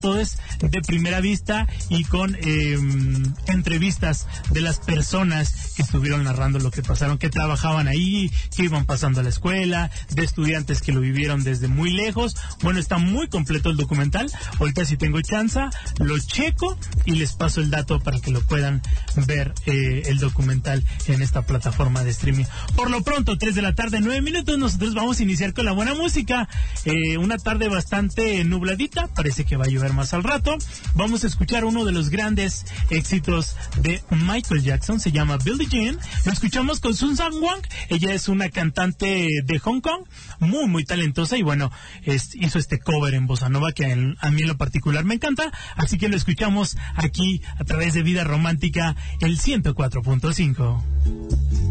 todo es de primera vista y con entrevistas de las personas que estuvieron narrando lo que pasaron, que trabajaban ahí, que iban pasando a la escuela, de estudiantes que lo vivieron desde muy lejos. Bueno, está muy completo el documental. Ahorita si tengo chance, lo checo y les paso el dato para que lo puedan ver el documental en esta plataforma de streaming. Por lo pronto, 3 de la tarde, 9 minutos, nosotros vamos a iniciar con la buena música. Una tarde bastante nubladita, parece que va a llover más al rato. Vamos a escuchar uno de los grandes éxitos de Michael Jackson, se llama Billie Jean. Lo escuchamos con Sun Sang Wang, ella es una cantante de Hong Kong, muy muy talentosa y bueno, hizo este cover en bossa nova que a mí en lo particular me encanta, así que lo escuchamos aquí a través de Vida Romántica, el 104.5.